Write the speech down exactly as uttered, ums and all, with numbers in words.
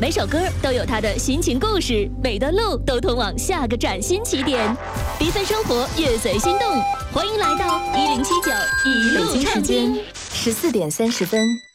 每首歌都有它的心情故事，每段路都通往下个崭新起点。缤纷生活，乐随心动，欢迎来到一零七九一路畅听。 十四点三十分。